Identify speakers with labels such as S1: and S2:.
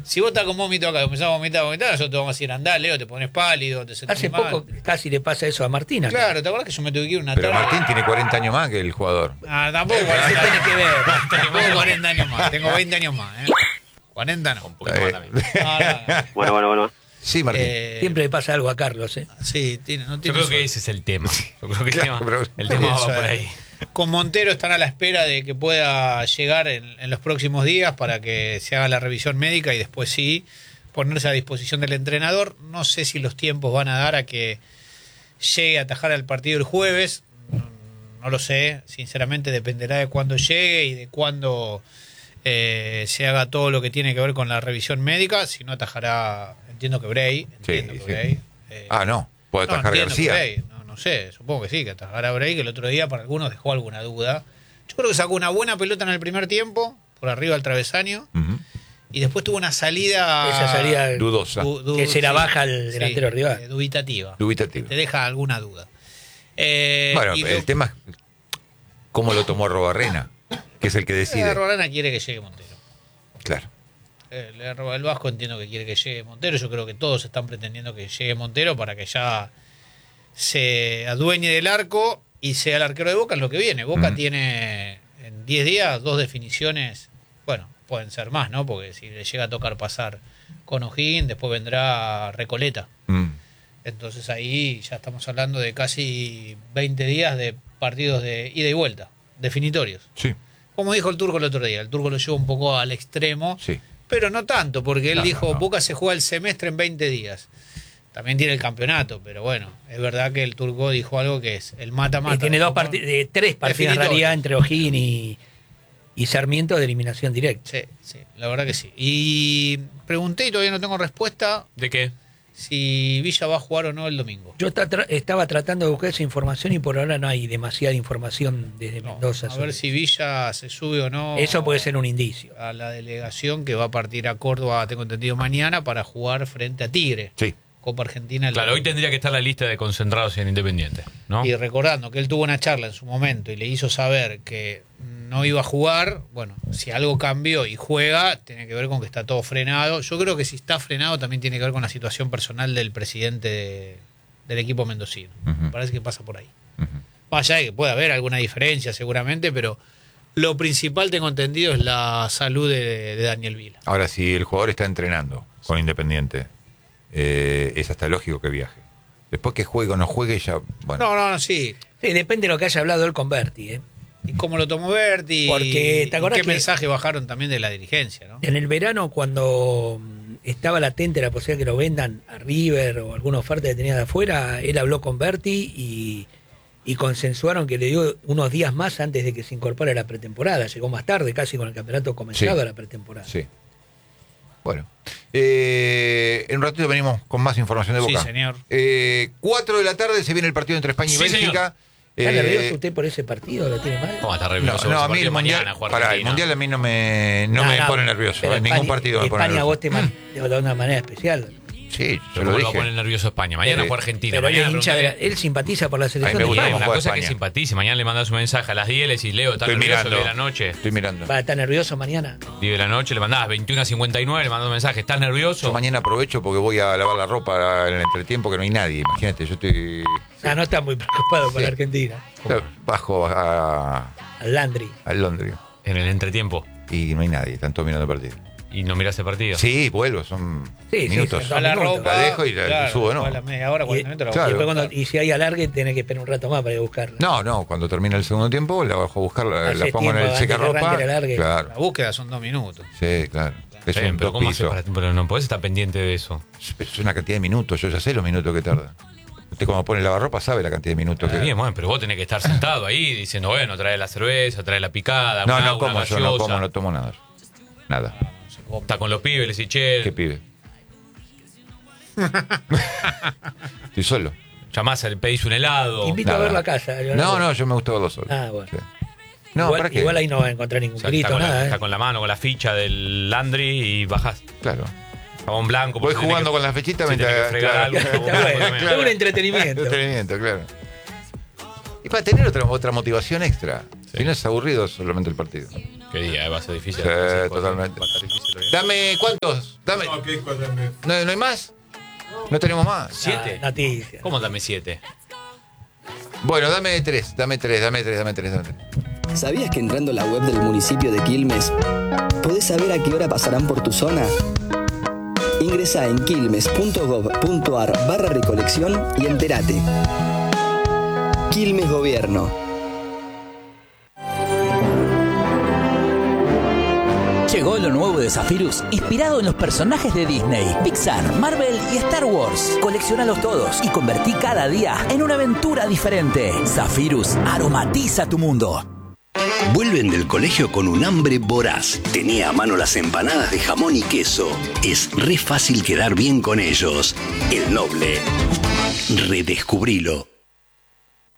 S1: si vos estás con vómito acá y empezás a vomitar, nosotros te vamos a decir, andá, Leo, te pones pálido, te sentís
S2: Hace
S1: mal.
S2: poco casi le pasa eso a Martina.
S1: Claro, ¿te acuerdas que yo me tuve que ir una
S3: Pero
S1: tarde?
S3: Martín tiene 40 años más que el jugador.
S1: Ah, tampoco 40 tiene que ver. Tengo 40 años más. Tengo 20 años más. 40 no.
S4: Un poquito más también.
S5: Bueno.
S3: Sí, Martín.
S2: Siempre le pasa algo a Carlos, ¿eh?
S1: Sí, no
S4: Yo
S1: tiene
S4: creo que
S1: suerte.
S4: ese es el tema. Yo creo que
S3: Claro, pero-
S4: el tema va
S1: Eso
S4: por
S1: es.
S4: ahí.
S1: Con Montero están a la espera de que pueda llegar en los próximos días para que se haga la revisión médica y después sí ponerse a disposición del entrenador. No sé si los tiempos van a dar a que llegue a atajar al partido el jueves. No lo sé. Sinceramente dependerá de cuándo llegue y de cuándo se haga todo lo que tiene que ver con la revisión médica. Si no atajará, entiendo que Bray. Entiendo que
S3: sí.
S1: Bray.
S3: No. Puede
S1: No,
S3: atajar
S1: entiendo que
S3: García.
S1: Bray, no sé, supongo que sí, que atajará Bray, que el otro día para algunos dejó alguna duda. Yo creo que sacó una buena pelota en el primer tiempo, por arriba del travesaño,
S3: Ujú.
S1: y después tuvo una salida...
S2: Esa salida
S3: Dudosa.
S2: que se la baja al delantero rival.
S1: Dubitativa.
S3: Dubitativa.
S1: Te deja alguna duda.
S3: Bueno,
S1: Y
S3: el tema es cómo lo tomó Robarrena, que es el que decide.
S1: Rolana quiere que llegue Montero.
S3: Claro.
S1: El Vasco entiendo que quiere que llegue Montero. Yo creo que todos están pretendiendo que llegue Montero para que ya se adueñe del arco y sea el arquero de Boca en lo que viene. Boca tiene en 10 días 2 definiciones. Bueno, pueden ser más, ¿no? Porque si le llega a tocar pasar con O'Higgins, después vendrá Recoleta. Entonces ahí ya estamos hablando de casi 20 días de partidos de ida y vuelta, definitorios.
S3: Sí,
S1: Como dijo el Turco el otro día, el Turco lo llevó un poco al extremo,
S3: sí.
S1: pero no tanto, porque él
S3: No,
S1: dijo,
S3: no.
S1: Boca se juega el semestre en 20 días. También tiene el campeonato, pero bueno, es verdad que el Turco dijo algo que es el mata-mata.
S2: Y tiene tres partidos en realidad entre O'Higgins y Sarmiento de eliminación directa.
S1: Sí, la verdad que sí. Y pregunté y todavía no tengo respuesta
S4: ¿De qué?
S1: si Villa va a jugar o no el domingo.
S2: Yo estaba tratando de buscar esa información y por ahora no hay demasiada información desde
S1: No,
S2: Mendoza.
S1: a
S2: sobre
S1: ver si Villa se sube o no.
S2: eso puede ser un indicio.
S1: A la delegación que va a partir a Córdoba, tengo entendido, mañana para jugar frente a Tigre.
S3: Sí.
S1: Copa Argentina.
S4: Claro, hoy tendría que estar la lista de concentrados en Independiente, ¿no?
S1: Y recordando que él tuvo una charla en su momento y le hizo saber que no iba a jugar, bueno, si algo cambió y juega, tiene que ver con que está todo frenado. Yo creo que si está frenado también tiene que ver con la situación personal del presidente del equipo mendocino. Me parece que pasa por ahí. Más allá de que puede haber alguna diferencia seguramente, pero lo principal, tengo entendido, es la salud de Daniel Vila.
S3: Ahora, si el jugador está entrenando con Independiente, es hasta lógico que viaje. Después que juegue o no juegue, ya. Bueno.
S1: No, sí.
S2: Sí, depende de lo que haya hablado él con Berti.
S1: ¿Y cómo lo tomó Berti?
S2: Porque, ¿te acordás
S1: ¿Y qué
S2: que
S1: mensaje bajaron también de la dirigencia, no?
S2: En el verano, cuando estaba latente la posibilidad de que lo vendan a River o alguna oferta que tenía de afuera, él habló con Berti y consensuaron que le dio unos días más antes de que se incorpore a la pretemporada. Llegó más tarde, casi con el campeonato comenzado
S3: Sí.
S2: a la pretemporada.
S3: Sí. Bueno. En un ratito venimos con más información de Boca.
S1: Sí, señor.
S3: 4 de la tarde se viene el partido entre España y
S4: Sí,
S3: Bélgica.
S2: ¿Está nervioso usted por ese partido? ¿Lo tiene mal?
S4: ¿Cómo está
S3: No,
S4: nervioso?
S3: no, a
S4: Ese
S3: mí el
S4: partido
S3: mundial,
S4: mañana, jugar
S3: el
S4: Argentina.
S3: mundial a mí no me pone nervioso.
S2: pero
S3: En ningún
S2: España-
S3: partido me pone
S2: España
S3: nervioso.
S2: vos te de una manera especial.
S3: Sí, yo
S4: Pero
S3: lo
S4: ¿cómo lo va a
S3: dije.
S4: poner nervioso España? Mañana juega Argentina.
S2: Pero él, es
S4: Mañana
S2: hincha de la-
S4: preguntale-
S2: él simpatiza por la selección
S3: me
S2: de
S3: gusta
S4: Bien,
S3: cómo
S4: una
S3: juega
S4: cosa es que
S3: España.
S4: simpatice. Mañana le mandas un mensaje a las 10 y le decís, Leo, ¿estás
S3: Estoy
S4: nervioso
S3: mirando.
S4: de la noche?
S3: Estoy mirando.
S2: ¿Va a estar nervioso mañana?
S4: 10 de la noche, le mandás 21:59, le mandás un mensaje, ¿estás nervioso?
S3: Yo mañana aprovecho porque voy a lavar la ropa en el entretiempo que no hay nadie. Imagínate, yo estoy.
S2: No está muy preocupado por
S3: Sí.
S2: Argentina.
S3: Bajo
S2: Al Landry.
S3: al Londres
S4: En el entretiempo.
S3: y no hay nadie, están todos mirando el partido.
S4: Y no mirás el partido.
S3: Sí, vuelvo, son
S2: Sí,
S3: minutos.
S2: sí,
S1: A la
S2: minutos.
S1: ropa.
S3: La dejo y la subo, ¿no?
S1: A la media hora, 40 minutos. la
S3: claro.
S2: Y, después y si hay alargue, tenés que esperar un rato más para ir a buscarla.
S3: No, cuando termina el segundo tiempo la bajo a buscar, la
S2: Haces
S3: pongo en
S2: tiempo
S3: el
S2: antes que
S3: secarropa.
S2: arranque el alargue.
S3: Claro,
S1: La búsqueda son 2 minutos.
S3: sí, claro. Es
S4: Bien,
S3: un
S4: pero
S3: dos
S4: ¿cómo haces
S3: pisos.
S4: pero no podés estar pendiente de eso.
S3: Es una cantidad de minutos, yo ya sé los minutos que tarda. Usted cuando pone el lavarropa sabe la cantidad de minutos que.
S4: Bien, bueno, pero vos tenés que estar sentado ahí diciendo, bueno, trae la cerveza, trae la picada,
S3: No,
S4: una,
S3: no
S4: una
S3: como yo, no
S4: gaseosa.
S3: como, no tomo nada. Nada.
S4: Está con los pibes, le decís, che,
S3: ¿Qué pibe? Estoy solo.
S4: llamás, pedís un helado.
S2: Te invito
S3: Nada.
S2: a verlo a casa.
S3: No, yo me gusta verlo solo.
S2: Ah, bueno.
S3: Sí. No,
S2: igual,
S3: ¿para qué?
S2: igual ahí no va a encontrar ningún
S4: O sea,
S2: grito,
S4: está, con
S2: nada.
S4: está con la mano, con la ficha del Landry y bajás.
S3: Claro.
S4: Jabón blanco.
S3: Voy
S4: porque
S3: jugando
S4: tenés
S3: con las fechitas
S4: si tenés
S3: mientras.
S4: que fregar
S3: Claro.
S4: algo,
S2: Está bueno.
S4: también.
S2: Es un entretenimiento.
S3: Entretenimiento, claro. Y para tener otra motivación extra. Si no es aburrido solamente el partido.
S4: Qué día, va a ser difícil.
S3: Sí,
S4: Va a ser
S3: totalmente.
S4: difícil hoy.
S3: Dame, ¿cuántos? Dame. ¿No hay más? ¿No tenemos más?
S4: 7.
S2: Noticias.
S4: ¿Cómo dame 7?
S3: Bueno, dame tres.
S6: ¿Sabías que entrando a la web del municipio de Quilmes podés saber a qué hora pasarán por tu zona? Ingresá en quilmes.gov.ar/recolección y entérate. Quilmes Gobierno.
S7: Llegó lo nuevo de Zephyrus, inspirado en los personajes de Disney, Pixar, Marvel y Star Wars. Colecciónalos todos y convertí cada día en una aventura diferente. Zephyrus aromatiza tu mundo.
S8: Vuelven del colegio con un hambre voraz. Tenía a mano las empanadas de jamón y queso. Es re fácil quedar bien con ellos. El Noble. Redescubrilo.